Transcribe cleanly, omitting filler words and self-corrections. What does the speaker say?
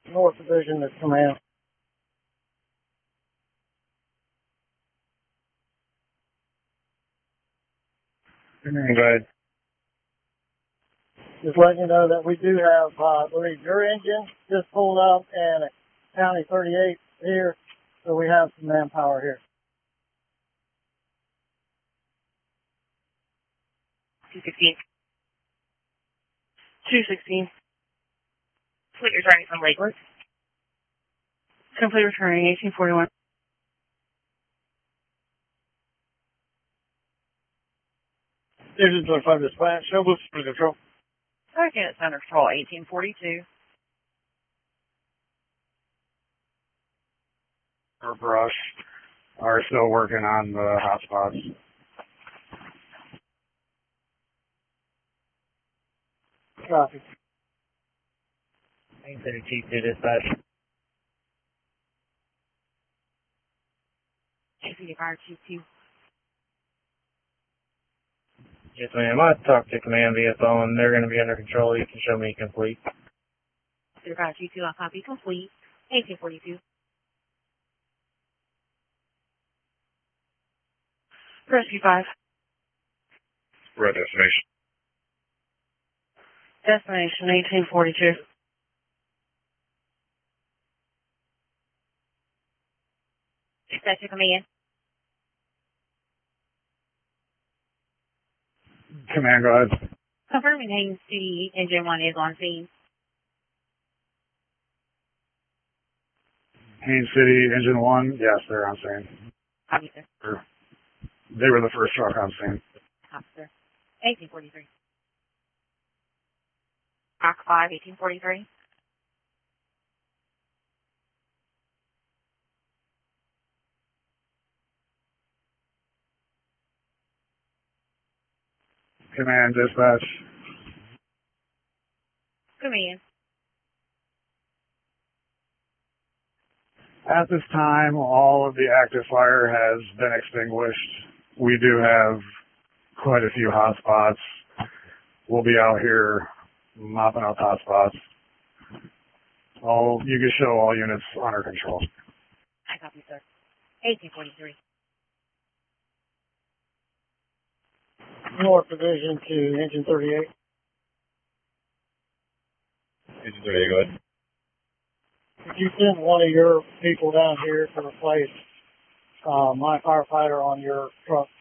North Division is command. Go ahead. Just letting you know that we do have, I believe, your engine just pulled up and a County 38 here, so we have some manpower here. 216. 216. Complete returning from Lakewood. Complete returning 1841. Division 25 dispatch, show boost for control. Okay, it's under control 1842. Or brush are still working on the hotspots. Copy. 932 dispatch. 25522. Yes, ma'am. I talked to command via phone. They're going to be under control. You can show me complete. 25522, I'll copy complete. 1842. Rescue 5. We're at destination. Destination 1842. Dispatch to command. Command, go ahead. Confirming Haines City Engine 1 is on scene. Haines City, Engine 1, yes, they're on scene. Copy, sir. They were the first truck on scene. Copy, sir. 1843. Rock 5, 1843. Command, dispatch. Command. At this time, all of the active fire has been extinguished. We do have quite a few hotspots. We'll be out here mopping up hotspots. You can show all units under control. I copy, sir. 1843. North Division to Engine 38. Engine 38, go ahead. If you send one of your people down here to replace my firefighter on your truck